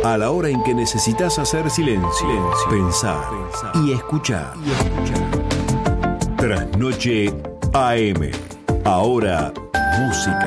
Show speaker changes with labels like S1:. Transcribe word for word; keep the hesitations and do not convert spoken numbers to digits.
S1: A la hora en que necesitas hacer silencio, silencio, pensar y escuchar. Trasnoche A M. Ahora, música.